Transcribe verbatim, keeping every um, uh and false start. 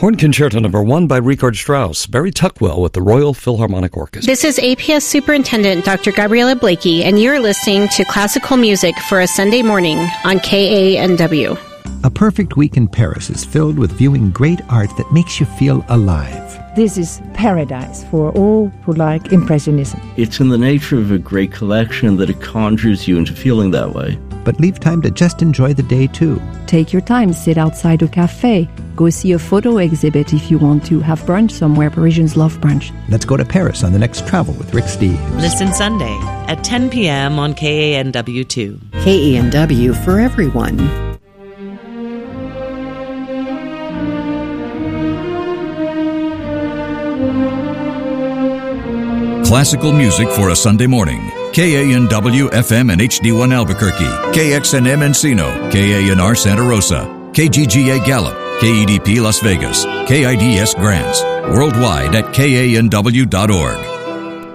Horn Concerto Number One by Richard Strauss, Barry Tuckwell with the Royal Philharmonic Orchestra. This is A P S Superintendent Doctor Gabriella Blakey, and you're listening to classical music for a Sunday morning on K A N W. A perfect week in Paris is filled with viewing great art that makes you feel alive. This is paradise for all who like Impressionism. It's in the nature of a great collection that it conjures you into feeling that way. But leave time to just enjoy the day, too. Take your time, sit outside a cafe. Go see a photo exhibit if you want to. Have brunch somewhere. Parisians love brunch. Let's go to Paris on the next Travel with Rick Steves. Listen Sunday at ten p.m. on K A N W two. K A N W for everyone. Classical music for a Sunday morning. K A N W F M and H D one Albuquerque, K X N M Encino, K A N R Santa Rosa, K G G A Gallup, K E D P Las Vegas, K I D S Grants, worldwide at K A N W dot org.